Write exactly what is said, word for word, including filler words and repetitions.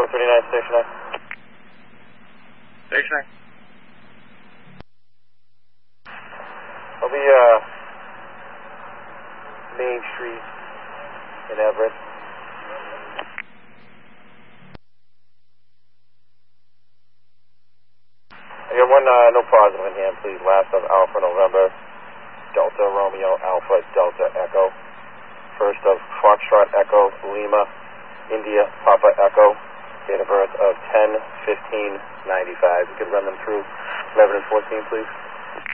four thirty-nine, station nine. Station nine. I'll be, uh, Main Street in Everett. I got one, uh, no positive in hand, please. Last of Alpha November, Delta Romeo Alpha Delta Echo. First of Foxtrot Echo Lima India Papa Echo. Date of birth of ten fifteen ninety-five. You could run them through eleven and fourteen, please.